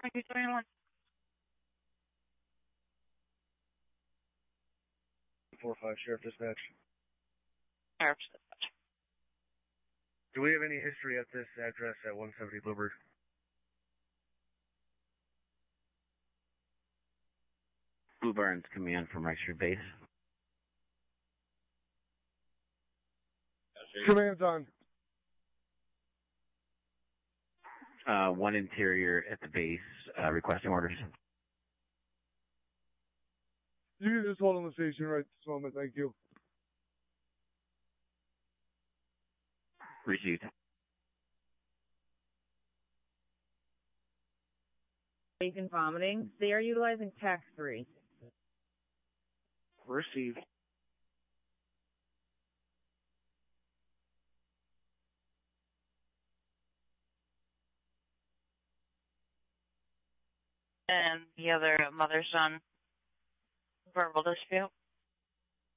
2021. 4-5 Sheriff Dispatch. Sheriff Dispatch. Do we have any history at this address at 170 Bluebird? Blue Barnes command from Rexford Base. Command's on. One interior at the base, requesting orders. You can just hold on the station right this moment, thank you. Received. And vomiting. They are utilizing TAC 3. Received. And the other mother-son verbal dispute.